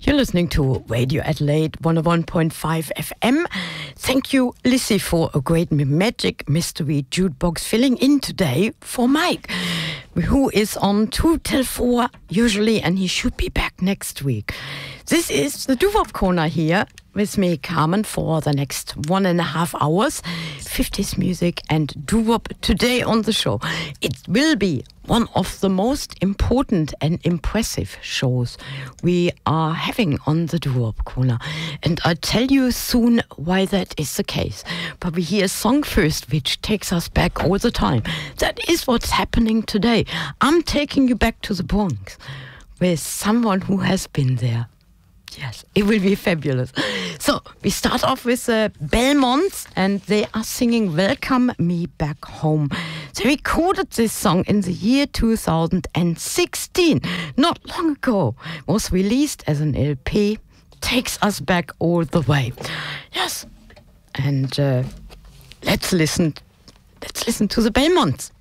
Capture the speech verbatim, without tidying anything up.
You're listening to Radio Adelaide one oh one point five F M. Thank you, Lissy, for a great magic mystery jukebox filling in today for Mike, who is on two till four usually, and he should be back next week. This is the Doo-Wop Corner here with me, Carmen, for the next one and a half hours. fifties music and doo-wop today on the show. It will be one of the most important and impressive shows we are having on the Doo-Wop Corner. And I'll tell you soon why that is the case. But we hear a song first, which takes us back all the time. That is what's happening today. I'm taking you back to the Bronx with someone who has been there. Yes, it will be fabulous. So we start off with the uh, Belmonts, and they are singing Welcome Me Back Home. They recorded this song in the year two thousand sixteen, not long ago. It was released as an L P. Takes us back all the way. Yes, and uh, let's listen. Let's listen to the Belmonts.